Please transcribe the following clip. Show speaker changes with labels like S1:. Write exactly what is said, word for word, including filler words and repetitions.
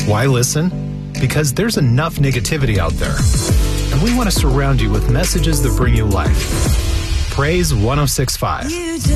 S1: Why listen? Because there's enough negativity out there, and we want to surround you with messages that bring you life. Praise one oh six point five.